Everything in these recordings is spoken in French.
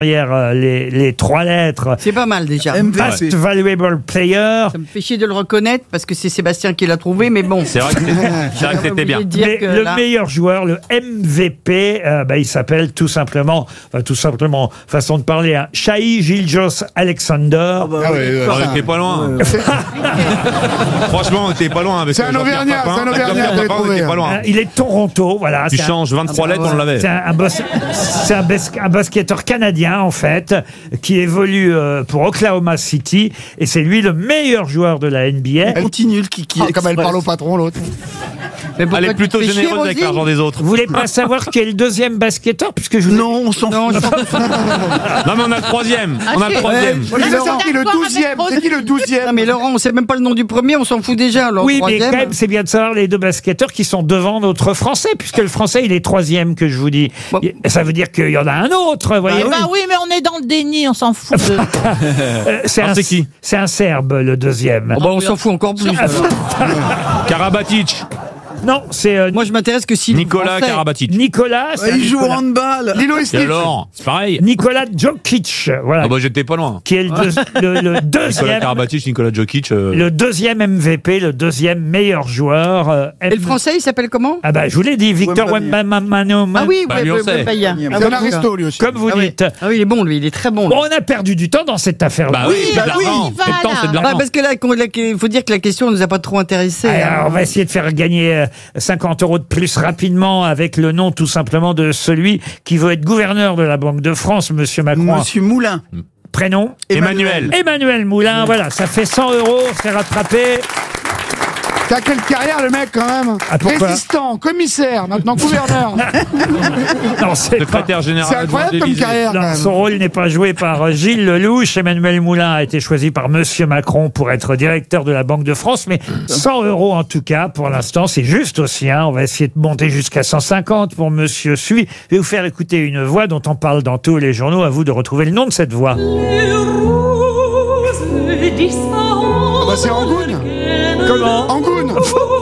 derrière les trois lettres. C'est pas mal déjà. Most Valuable Player. Ça me fait chier de le reconnaître parce que c'est Sébastien qui l'a trouvé, mais bon. C'est vrai que c'était bien. Mais le meilleur joueur, le MVP, il s'appelle tout simplement, façon de parler, hein, Shai Gilgeous-Alexander. On était pas loin. Franchement, on était pas loin. C'est un Auvergnat, pas loin. Il est de Toronto, voilà. Tu changes 23 lettres, on l'avait. C'est un basketteur canadien, en fait, qui évolue pour Oklahoma City, et c'est lui le meilleur joueur de la NBA. Elle continue, comme elle parle au patron, l'autre. Elle est plutôt généreuse avec l'argent des autres. Vous voulez pas savoir qui est le deuxième basketteur, puisque je vous... Non, on s'en fout. Non, mais on a le troisième. C'est qui le 12e? C'est qui le 12e? Non, mais Laurent, on sait même pas le nom du premier, on s'en fout déjà. Alors, oui, mais troisième. quand même, c'est bien de savoir les deux basketteurs qui sont devant notre Français, puisque le Français, il est troisième, que je vous dis. Bon. Ça veut dire qu'il y en a un autre, voyez. Oui, mais on est dans le déni, on s'en fout. C'est qui? C'est un Serbe, le deuxième. On s'en fout encore plus. Karabatic. Non, c'est... Moi, je m'intéresse que si Nicolas Karabatic. Nicolas... Il joue au handball. Lilo et Et Stitch. alors, c'est pareil. Nicolas Jokic, voilà. Ah bah j'étais pas loin. Qui est le Nicolas deuxième... Karabatic, Nicolas Jokic. Le deuxième MVP, le deuxième meilleur joueur. Et le français, il s'appelle comment? Ah bah, je vous l'ai dit, Victor Wembanyama. Ah oui, lui, on sait. C'est un aristo, lui aussi. Comme vous dites. Ah oui, il est bon, lui, il est très bon. Bon, on a perdu du temps dans cette affaire-là. Bah oui, c'est de l'argent. voilà. C'est le temps, c'est de l'argent. Parce que là, il faut dire que la question ne nous a pas trop intéressés. Alors, on va essayer de faire gagner 50 € de plus rapidement avec le nom tout simplement de celui qui veut être gouverneur de la Banque de France, Monsieur Macron. Monsieur Moulin. Prénom? Emmanuel. Emmanuel Moulin, voilà, ça fait 100 €, c'est rattrapé. T'as quelle carrière, le mec, quand même? Ah, pourquoi? Résistant, commissaire, maintenant gouverneur. Non, c'est pas... Secrétaire général. C'est incroyable comme carrière, quand Non, même. son rôle n'est pas joué par Gilles Lelouch. Emmanuel Moulin a été choisi par Monsieur Macron pour être directeur de la Banque de France, mais 100 € en tout cas, pour l'instant, c'est juste aussi. On va essayer de monter jusqu'à 150 pour Monsieur Sui. Je vais vous faire écouter une voix dont on parle dans tous les journaux. À vous de retrouver le nom de cette voix. C'est Angoune. Comment? Angoune.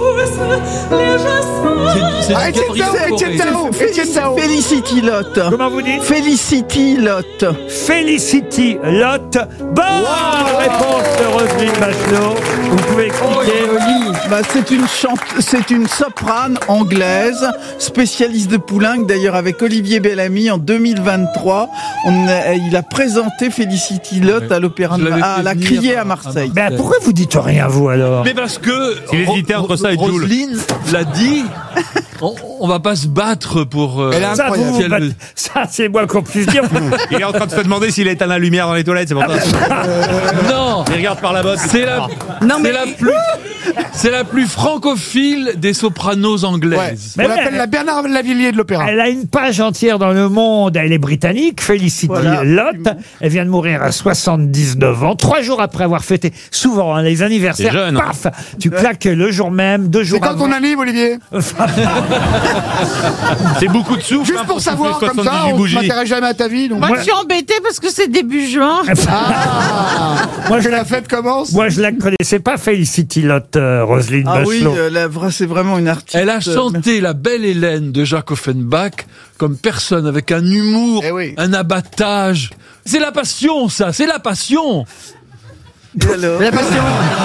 Etienne Tao. Felicity Lot. Comment vous dites? Felicity Lot. Felicity Lot. Bonne réponse de Roselyne Bachelot. Vous pouvez expliquer. C'est une soprane anglaise, spécialiste de Poulenc, d'ailleurs avec Olivier Bellamy en 2023. Il a présenté Felicity Lot à l'opéra à la Criée à Marseille. Ben, pourquoi vous dites rien, vous, alors? Mais parce que Il hésitait entre ça et Jules. Roselyne l'a dit, on va pas se battre pour... Elle est Ça, incroyable. vous, ça, c'est moi qu'on puisse dire. Il est en train de se demander s'il a éteint la lumière dans les toilettes, c'est pour ça. Non, Il regarde par la botte. c'est la plus francophile des sopranos Ouais. anglaises. Mais On l'appelle la Bernard Lavilliers de l'opéra. Elle a une page entière dans Le Monde. Elle est britannique, Felicity Lot. Elle vient de mourir à 79 ans. 3 jours après avoir fêté, souvent, les anniversaires, C'est jeune, hein. paf, tu claques le jour même, 2 jours C'est quand avant. ton anniv, Olivier? C'est beaucoup de souffle. Juste pour savoir, comme ça, on ne bougies. m'intéresse jamais à ta vie. Donc... Moi, je suis embêtée parce que c'est début juin. Moi, je La fête commence. Moi, je la connaissais pas, Felicity Lot, Roselyne Ah oui, Bachelot. c'est vraiment une artiste. Elle a chanté La Belle Hélène de Jacques Offenbach comme personne, avec un humour, Eh oui. un abattage. C'est la passion, ça, c'est la passion. Et alors La passion.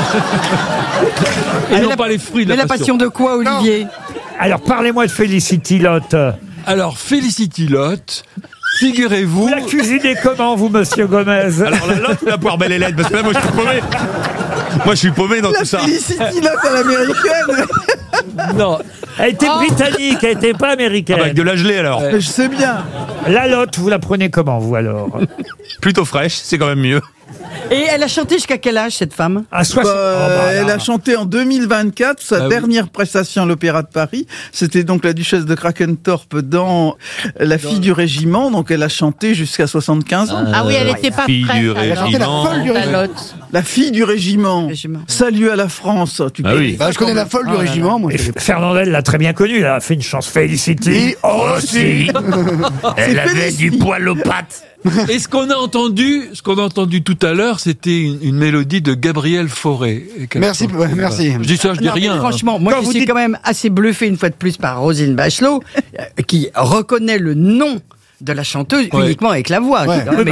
Et non pas les fruits de Mais la passion de quoi, Olivier? Alors, parlez-moi de Felicity Lot. Alors, Felicity Lot, figurez-vous... Vous la cuisinez comment, vous, monsieur Gomez? Alors là, tu la poire Belle Hélène, parce que là, moi, je suis paumé. Moi, je suis paumé dans tout ça. Felicity Lot à l'américaine. Non, Elle était britannique, elle était pas américaine. Avec de la gelée, alors. Mais je sais bien. La Lot, vous la prenez comment, vous, alors? Plutôt fraîche, c'est quand même mieux. Et elle a chanté jusqu'à quel âge, cette femme? À 60. Elle a chanté en 2024 sa dernière prestation à l'Opéra de Paris. C'était donc la duchesse de Krakentorp dans La fille du régiment. Donc elle a chanté jusqu'à 75 ans. Ah oui, elle était pas Fille prête. du alors. Elle a chanté la folle du La régiment. Lot. La fille du régiment. Salut à la France. Tu Ah connais oui. Bah, je connais la folle du régiment, moi. Et Fernandel l'a très bien connue, elle a fait une chance Felicity. Et aussi. Elle avait Felicity. du poil aux pattes. et ce qu'on a entendu tout à l'heure, c'était une mélodie de Gabriel Fauré. Merci, merci. Je dis ça, je dis Non, mais rien. franchement, moi, Quand je vous suis dites- quand même assez bluffé une fois de plus par Roselyne Bachelot, qui reconnaît le nom de la chanteuse Ouais. uniquement avec la voix. Ouais. C'est quand même